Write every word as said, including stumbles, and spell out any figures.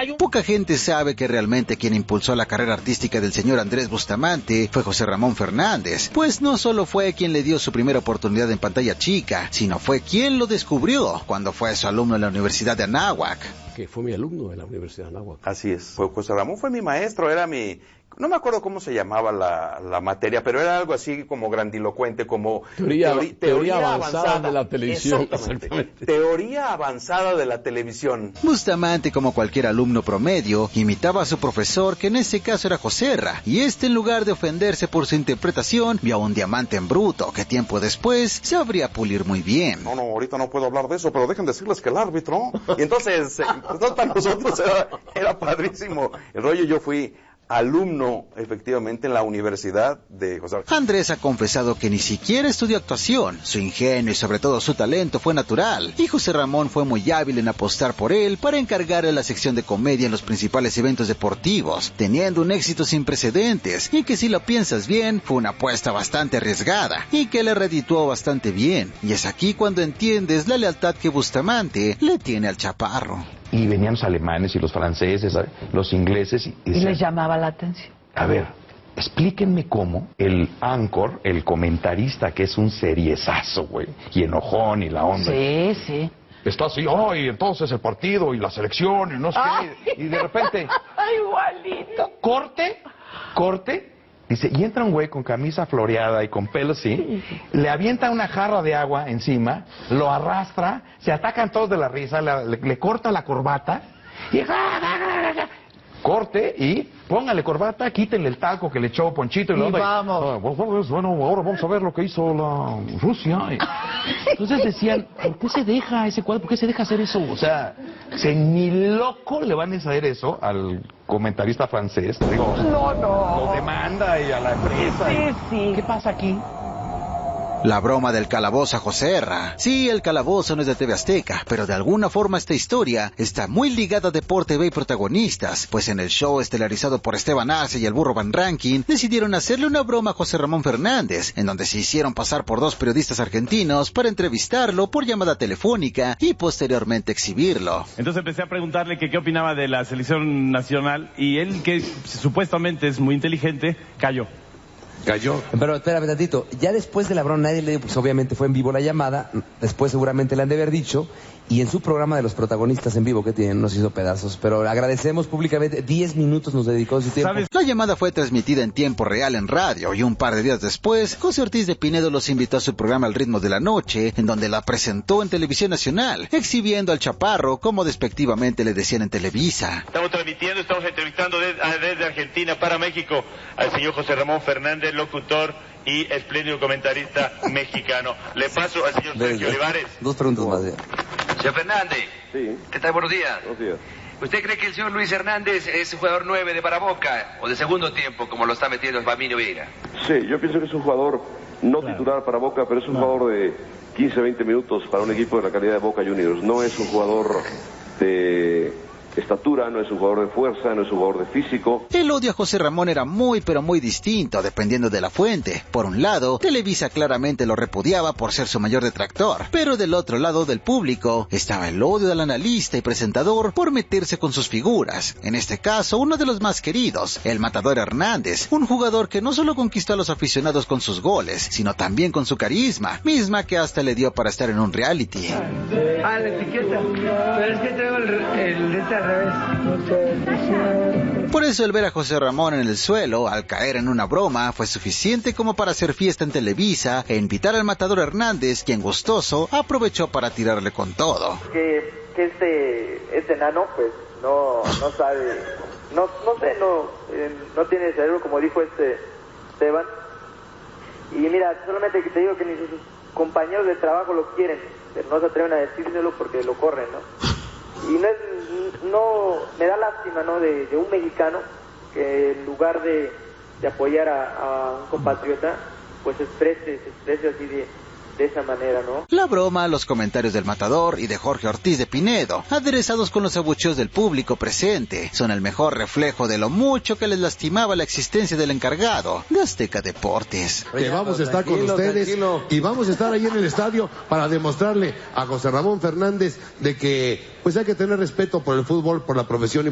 caballo. Poca gente sabe que realmente quien impulsó la carrera artística del señor Andrés Bustamante fue José Ramón Fernández, pues no solo fue quien le dio su primera oportunidad en pantalla chica, sino fue quien lo descubrió cuando fue su alumno en la Universidad de Anáhuac. Que fue mi alumno en la Universidad de Anáhuac. Así es. Pues José Ramón fue mi maestro, era mi... No me acuerdo cómo se llamaba la, la materia, pero era algo así como grandilocuente, como... Teoría, teori, teoría, teoría avanzada, avanzada de la televisión. Exactamente. Exactamente. Teoría avanzada de la televisión. Bustamante, como cualquier alumno promedio, imitaba a su profesor, que en este caso era Joserra, y este, en lugar de ofenderse por su interpretación, vio a un diamante en bruto, que tiempo después sabría pulir muy bien. No, no, ahorita no puedo hablar de eso, pero dejen decirles que el árbitro... Y entonces, entonces para nosotros era, era padrísimo el rollo. Yo fui alumno, efectivamente, en la Universidad de José Ramón. Andrés ha confesado que ni siquiera estudió actuación. Su ingenio y sobre todo su talento fue natural, y José Ramón fue muy hábil en apostar por él para encargarle la sección de comedia en los principales eventos deportivos, teniendo un éxito sin precedentes, y que si lo piensas bien, fue una apuesta bastante arriesgada, y que le redituó bastante bien. Y es aquí cuando entiendes la lealtad que Bustamante le tiene al Chaparro. Y venían los alemanes y los franceses, ¿sabes? Los ingleses. Y, y, y decían, les llamaba la atención. A ver, explíquenme cómo el anchor, el comentarista, que es un seriezazo, güey, y enojón y la onda. Sí, sí. Está así, oh, y entonces el partido y la selección y no sé qué. Y de repente... igualito. Corte, corte. Dice, y entra un güey con camisa floreada y con pelo así, le avienta una jarra de agua encima, lo arrastra, se atacan todos de la risa, le, le, le corta la corbata, y corte y póngale corbata, quítenle el talco que le echó Ponchito y, y lo vamos. Ah, bueno, ahora vamos a ver lo que hizo la Rusia. Entonces decían, ¿por qué se deja ese cuadro? ¿Por qué se deja hacer eso? O sea, se ni loco le van a hacer eso al comentarista francés. Digo, no, no. Lo demanda y a la empresa. Sí, sí. ¿Qué pasa aquí? La broma del calabozo a Joserra. Sí, el calabozo no es de T V Azteca, pero de alguna forma esta historia está muy ligada a Deporte T V y protagonistas, pues en el show estelarizado por Esteban Arce y el Burro Van Rankin, decidieron hacerle una broma a José Ramón Fernández, en donde se hicieron pasar por dos periodistas argentinos para entrevistarlo por llamada telefónica y posteriormente exhibirlo. Entonces empecé a preguntarle que qué opinaba de la selección nacional, y él, que supuestamente es muy inteligente, cayó. Cayó. Pero espérame tantito, ya después de la broma nadie le dio, pues obviamente fue en vivo la llamada, después seguramente le han de haber dicho, y en su programa de los protagonistas en vivo que tienen nos hizo pedazos, pero agradecemos públicamente, diez minutos nos dedicó su tiempo. ¿Sabes? La llamada fue transmitida en tiempo real en radio, y un par de días después, José Ortiz de Pinedo los invitó a su programa Al Ritmo de la Noche, en donde la presentó en Televisión Nacional, exhibiendo al Chaparro como despectivamente le decían en Televisa. Estamos transmitiendo, estamos entrevistando desde, desde Argentina para México al señor José Ramón Fernández, locutor y espléndido comentarista mexicano. Le paso al señor Sergio Olivares. Dos preguntas más. Ya. Señor Fernández. Sí. ¿Qué tal? Buenos días. Buenos días. ¿Usted cree que el señor Luis Hernández es jugador nueve de para Boca o de segundo tiempo, como lo está metiendo Bamino Vieira? Sí, yo pienso que es un jugador no claro. titular para Boca, pero es un claro. jugador de quince, veinte minutos para un equipo de la calidad de Boca Juniors. No es un jugador de estatura, no es un jugador de fuerza, no es un jugador de físico. El odio a José Ramón era muy pero muy distinto, dependiendo de la fuente. Por un lado, Televisa claramente lo repudiaba por ser su mayor detractor, pero del otro lado del público estaba el odio del analista y presentador por meterse con sus figuras. En este caso, uno de los más queridos, el Matador Hernández, un jugador que no solo conquistó a los aficionados con sus goles, sino también con su carisma, misma que hasta le dio para estar en un reality. Ah, la etiqueta, pero es que traigo el, el, el Por eso el ver a José Ramón en el suelo, al caer en una broma, fue suficiente como para hacer fiesta en Televisa e invitar al Matador Hernández, quien gustoso aprovechó para tirarle con todo. Que, que este, este enano pues no, no sabe, no, no sé, no, eh, no tiene cerebro, como dijo este Esteban. Y mira, solamente que te digo que ni sus compañeros de trabajo lo quieren, pero no se atreven a decírselo porque lo corren, ¿no? Y no, es, no me da lástima, ¿no?, de, de un mexicano que en lugar de, de apoyar a, a un compatriota, pues se exprese, se exprese así de, de esa manera, ¿no? La broma, los comentarios del Matador y de Jorge Ortiz de Pinedo, aderezados con los abucheos del público presente, son el mejor reflejo de lo mucho que les lastimaba la existencia del encargado de Azteca Deportes. Que vamos a estar con ustedes tranquilo. Y vamos a estar ahí en el estadio para demostrarle a José Ramón Fernández de que pues hay que tener respeto por el fútbol, por la profesión y